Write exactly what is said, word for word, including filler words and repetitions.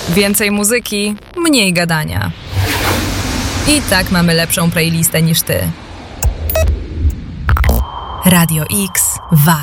Więcej muzyki, mniej gadania. I tak mamy lepszą playlistę niż ty. Radio X W A